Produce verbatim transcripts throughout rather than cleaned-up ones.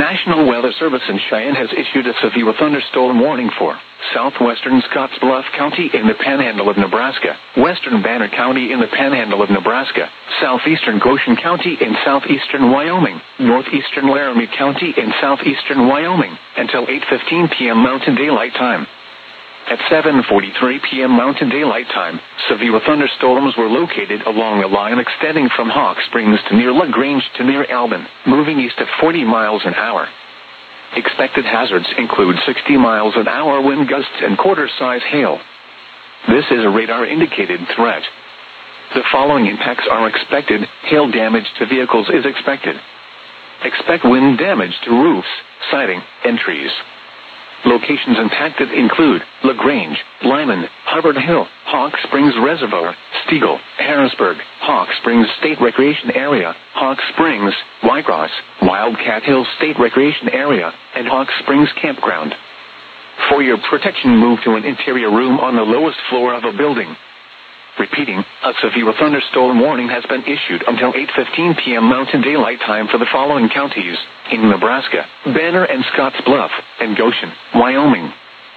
National Weather Service in Cheyenne has issued a severe thunderstorm warning for southwestern Scottsbluff County in the Panhandle of Nebraska, western Banner County in the Panhandle of Nebraska, southeastern Goshen County in southeastern Wyoming, northeastern Laramie County in southeastern Wyoming, until eight fifteen p.m. Mountain Daylight Time. At seven forty-three p.m. Mountain Daylight Time, severe thunderstorms were located along a line extending from Hawk Springs to near LaGrange to near Albin, moving east at forty miles an hour. Expected hazards include sixty miles an hour wind gusts and quarter-size hail. This is a radar-indicated threat. The following impacts are expected. Hail damage to vehicles is expected. Expect wind damage to roofs, siding, and trees. Locations impacted include LaGrange, Lyman, Hubbard Hill, Hawk Springs Reservoir, Stegall, Harrisburg, Hawk Springs State Recreation Area, Hawk Springs, Whitecross, Wildcat Hill State Recreation Area, and Hawk Springs Campground. For your protection, move to an interior room on the lowest floor of a building. Repeating, a severe thunderstorm warning has been issued until eight fifteen p.m. Mountain Daylight Time for the following counties in Nebraska: Banner and Scottsbluff, and Goshen, Wyoming.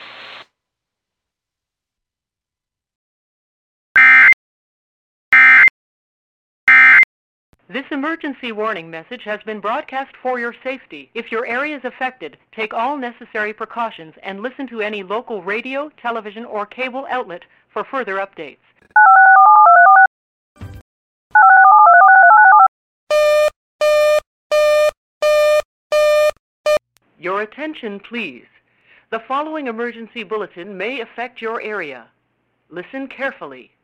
This emergency warning message has been broadcast for your safety. If your area is affected, take all necessary precautions and listen to any local radio, television, or cable outlet for further updates. Your attention, please. The following emergency bulletin may affect your area. Listen carefully.